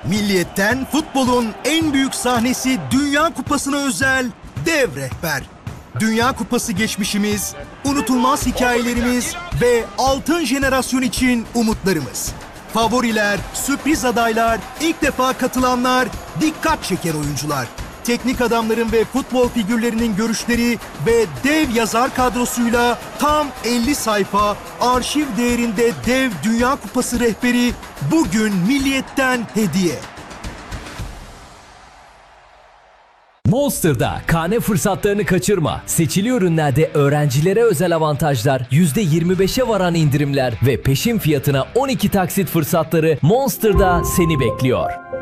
Milliyet'ten futbolun en büyük sahnesi Dünya Kupası'na özel dev rehber. Dünya Kupası geçmişimiz, unutulmaz hikayelerimiz ve altın jenerasyon için umutlarımız. Favoriler, sürpriz adaylar, ilk defa katılanlar, dikkat çeker oyuncular. Teknik adamların ve futbol figürlerinin görüşleri ve dev yazar kadrosuyla tam 50 sayfa arşiv değerinde dev Dünya Kupası rehberi bugün Milliyet'ten hediye. Monster'da karne fırsatlarını kaçırma. Seçili ürünlerde öğrencilere özel avantajlar, %25'e varan indirimler ve peşin fiyatına 12 taksit fırsatları Monster'da seni bekliyor.